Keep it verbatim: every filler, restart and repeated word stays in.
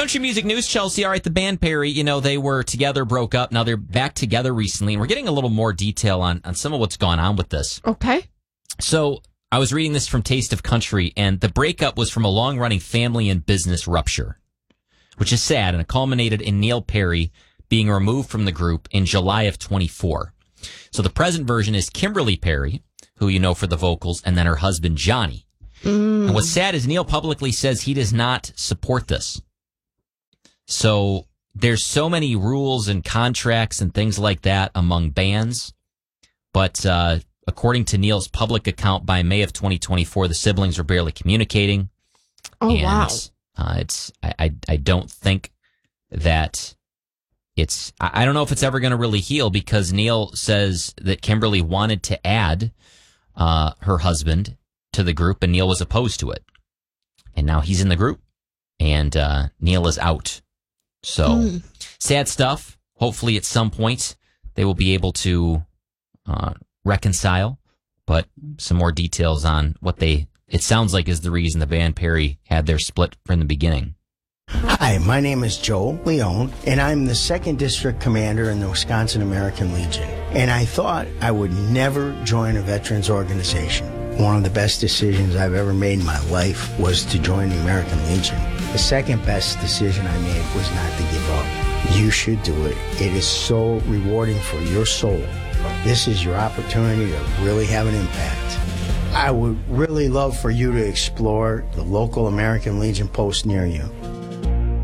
country music news, Chelsea. All right, the band Perry, you know, they were together, broke up. Now they're back together recently, and we're getting a little more detail on, on some of what's gone on with this. Okay. So I was reading this from Taste of Country, and the breakup was from a long-running family and business rupture, which is sad, and it culminated in Neil Perry being removed from the group in July of twenty-four. So the present version is Kimberly Perry, who you know for the vocals, and then her husband, Johnny. Mm. And what's sad is Neil publicly says he does not support this. So there's so many rules and contracts and things like that among bands. But uh, according to Neil's public account, by May of twenty twenty-four, the siblings were barely communicating. Oh, and, wow. Uh, it's I, I, I don't think that it's... I, I don't know if it's ever going to really heal, because Neil says that Kimberly wanted to add uh, her husband to the group, and Neil was opposed to it. And now he's in the group, and uh, Neil is out. So, mm. sad stuff. Hopefully at some point they will be able to uh, reconcile, but some more details on what they, it sounds like, is the reason the band Perry had their split from the beginning. Hi, my name is Joe Leone, and I'm the second district commander in the Wisconsin American Legion. And I thought I would never join a veterans organization. One of the best decisions I've ever made in my life was to join the American Legion. The second best decision I made was not to give up. You should do it. It is so rewarding for your soul. This is your opportunity to really have an impact. I would really love for you to explore the local American Legion post near you.